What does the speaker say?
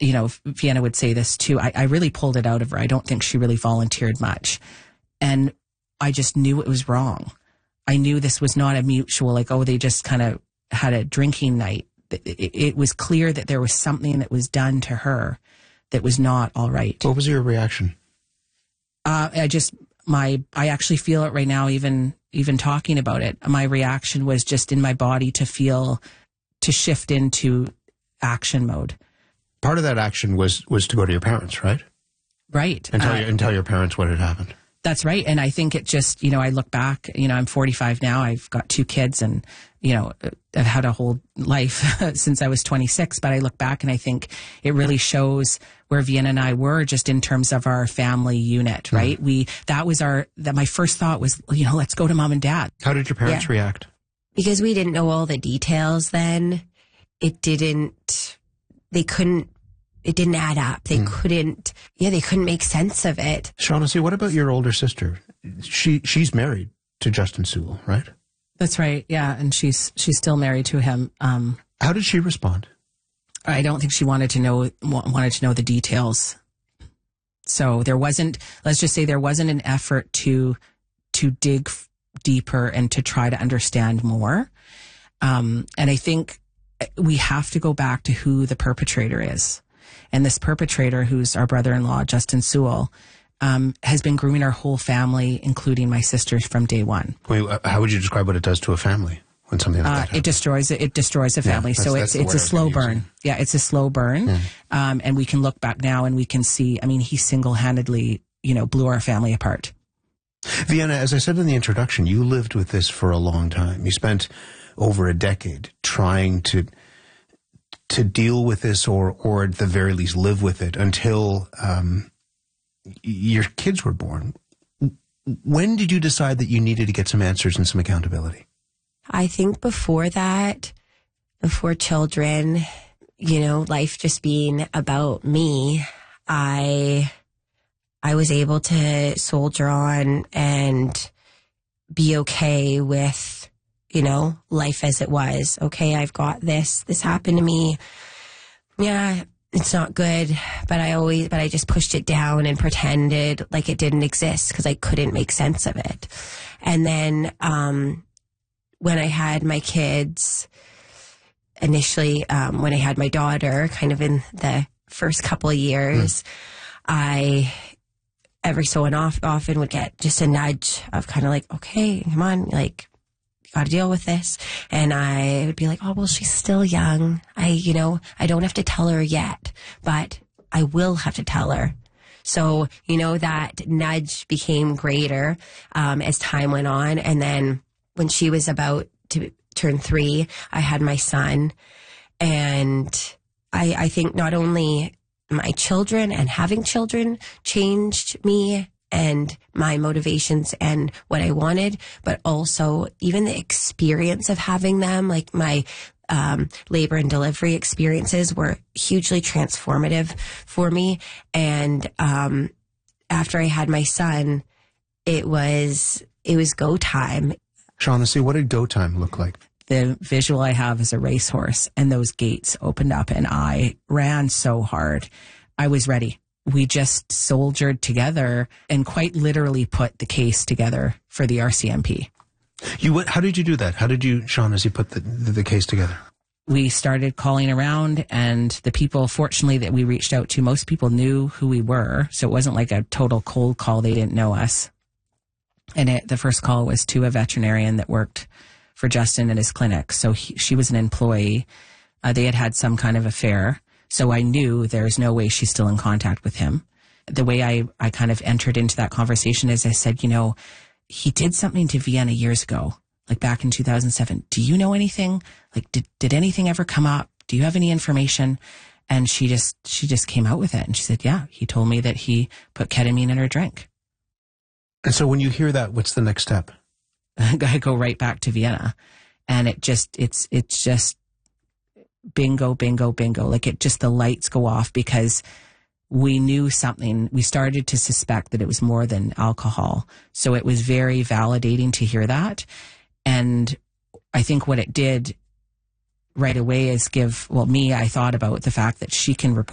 Vienna would say this too. I really pulled it out of her. I don't think she really volunteered much. And I just knew it was wrong. I knew this was not a mutual, they just kind of had a drinking night. It was clear that there was something that was done to her that was not all right. What was your reaction? I actually feel it right now, even talking about it. My reaction was just in my body to shift into action mode. Part of that action was to go to your parents, right? Right. And tell your parents what had happened. That's right. And I think it just, I look back, I'm 45 now. I've got 2 kids and, I've had a whole life since I was 26. But I look back and I think it really shows where Vienna and I were just in terms of our family unit, right? My first thought was, let's go to mom and dad. How did your parents react? Because we didn't know all the details then, it didn't add up. They couldn't make sense of it. Shaughnessy, what about your older sister? She's married to Justin Sewell, right? That's right. Yeah. And she's still married to him. How did she respond? I don't think she wanted to know the details. So let's just say there wasn't an effort to dig deeper and to try to understand more. And I think we have to go back to who the perpetrator is. And this perpetrator, who's our brother-in-law, Justin Sewell, has been grooming our whole family, including my sisters, from day one. Wait, how would you describe what it does to a family when something like that happens? It destroys a family. So it's a slow burn. Yeah, it's a slow burn. Yeah. And we can look back now and we can see, he single-handedly, blew our family apart. Vienna, as I said in the introduction, you lived with this for a long time. You spent over a decade trying to deal with this or at the very least live with it until your kids were born. When did you decide that you needed to get some answers and some accountability? I think before that, before children, life just being about me, I was able to soldier on and be okay with, life as it was. Okay, I've got this. This happened to me. Yeah, it's not good, but I just pushed it down and pretended like it didn't exist because I couldn't make sense of it. And then when I had my kids, initially, when I had my daughter, kind of in the first couple of years, I every so often would get just a nudge of kind of like, okay, come on, like, got to deal with this. And I would be like, oh, well, she's still young. I don't have to tell her yet, but I will have to tell her. So, that nudge became greater as time went on. And then when she was about to turn 3, I had my son. And I think not only my children and having children changed me and my motivations and what I wanted, but also even the experience of having them, like my labor and delivery experiences were hugely transformative for me. And after I had my son, it was go time. Shaughnessy, what did go time look like? The visual I have is a racehorse, and those gates opened up, and I ran so hard. I was ready. We just soldiered together and quite literally put the case together for the RCMP. How did you do that? How did you, Shaughnessy, put the case together? We started calling around, and the people, fortunately, that we reached out to, most people knew who we were, so it wasn't like a total cold call. They didn't know us. And the first call was to a veterinarian that worked for Justin at his clinic. So she was an employee. They had some kind of affair. So I knew there's no way she's still in contact with him. The way I kind of entered into that conversation is I said, he did something to Vienna years ago, like back in 2007. Do you know anything? Like, did anything ever come up? Do you have any information? And she just came out with it. And she said, yeah, he told me that he put ketamine in her drink. And so when you hear that, what's the next step? I go right back to Vienna, and it's just bingo, bingo, bingo. Like the lights go off because we knew something. We started to suspect that it was more than alcohol. So it was very validating to hear that. And I think what it did right away is I thought about the fact that she can report